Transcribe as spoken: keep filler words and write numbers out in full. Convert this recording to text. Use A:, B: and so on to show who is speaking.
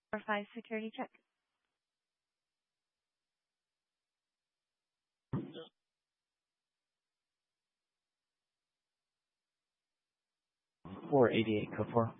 A: Or five security check.
B: four eighty-eight, code four.